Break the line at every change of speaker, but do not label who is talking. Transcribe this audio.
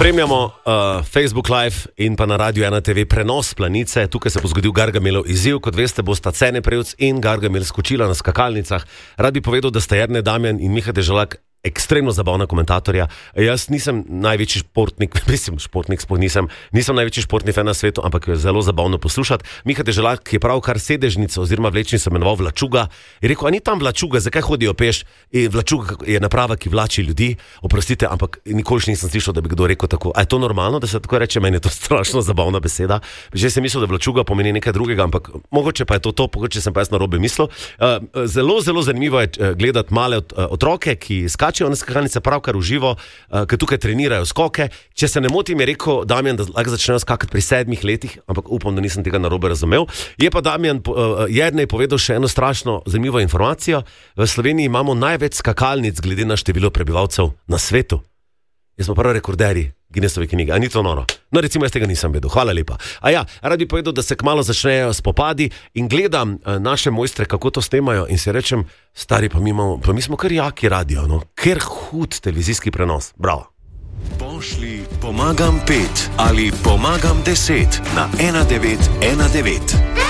Spremljamo Facebook Live in pa na Radio 1 TV prenos Planice. Tukaj se bo zgodil Gargamelov izziv. Kot veste, bosta Cene Prevc in Gargamel skočila na skakalnicah. Rad bi povedal, da sta Jernej Damjan in Miha Deželak ekstremno zabavna komentatorja. Jaz nisem največji športnik, nisem največji športni fan na svetu, ampak je zelo zabavno poslušati. Miha Deželak je pravkar sedežnico oziroma vlečnico imenoval Vlačuga. Je rekel, a ni tam Vlačuga, zakaj hodijo peš? Vlačuga je naprava, ki vlači ljudi. Oprostite, ampak nikoli nisem slišal, da bi kdo rekel tako. A je to normalno, da se tako reče? Meni je to strašno zabavna beseda. Že sem mislil, da Vlačuga pomeni nekaj drugega, ampak mogoče pa je to, mogoče sem pa jaz narobe mislil. Zelo zanimivo je gledati male otroke, ki skačejo na skakalnice, pravkar v živo, ki tukaj trenirajo skoke. Če se ne motim, je rekel Damjan, da lahko začnejo skakati pri 7 letih, ampak upam, da nisem tega narobe razumel. Je pa Jernej povedal še eno strašno zanimivo informacijo. V Sloveniji imamo največ skakalnic glede na število prebivalcev na svetu. Jaz smo prvi rekorderji Guinnessove knjige. A ni to noro? No, recimo, jaz tega nisem vedel. Hvala lepa. Rad bi povedal, da se kmalu začnejo spopadi in gledam naše mojstre, kako to snemajo in si rečem, stari, pa mi smo kar jaki radio, no? Ker hud televizijski prenos. Bravo.
Pošli pomagam 5 ali pomagam 10 na 1919.